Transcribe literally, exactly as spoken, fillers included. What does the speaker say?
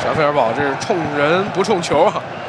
小费尔堡这是冲人不冲球啊！